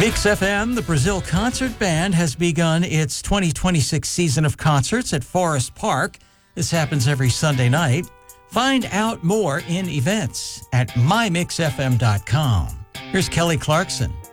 Mix FM, the Brazil Concert Band, has begun its 2026 season of concerts at Forest Park. This happens every Sunday night. Find out more in events at mymixfm.com. Here's Kelly Clarkson.